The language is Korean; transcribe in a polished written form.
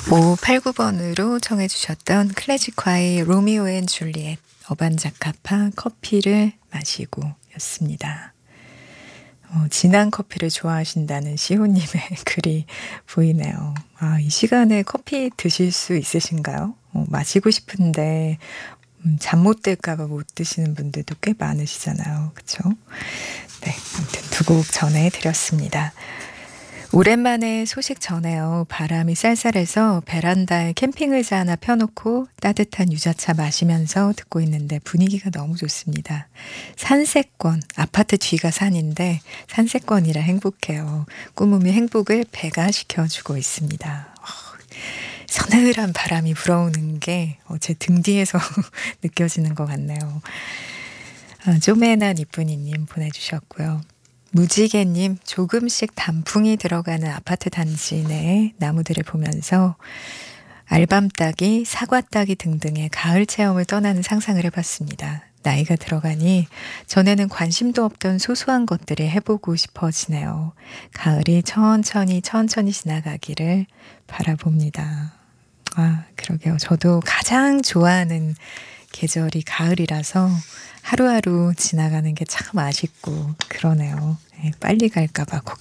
589번으로 청해 주셨던 클래식화의 로미오 앤 줄리엣 어반자카파 커피를 마시고 였습니다. 진한 커피를 좋아하신다는 시호님의 글이 보이네요. 아, 이 시간에 커피 드실 수 있으신가요? 마시고 싶은데 잠 못 들까 봐 못 드시는 분들도 꽤 많으시잖아요. 그쵸? 네, 아무튼 두 곡 전해드렸습니다. 오랜만에 소식 전해요. 바람이 쌀쌀해서 베란다에 캠핑 의자 하나 펴놓고 따뜻한 유자차 마시면서 듣고 있는데 분위기가 너무 좋습니다. 산세권, 아파트 뒤가 산인데 산세권이라 행복해요. 꿈꾸미 행복을 배가시켜주고 있습니다. 서늘한 바람이 불어오는 게 제 등 뒤에서 느껴지는 것 같네요. 쪼매난 이쁜이님 보내주셨고요. 무지개님, 조금씩 단풍이 들어가는 아파트 단지 내 나무들을 보면서 알밤 따기, 사과 따기 등등의 가을 체험을 떠나는 상상을 해봤습니다. 나이가 들어가니 전에는 관심도 없던 소소한 것들이 해보고 싶어지네요. 가을이 천천히 지나가기를 바라봅니다. 아, 그러게요. 저도 가장 좋아하는 계절이 가을이라서 하루하루 지나가는 게 참 아쉽고 그러네요. 빨리 갈까 봐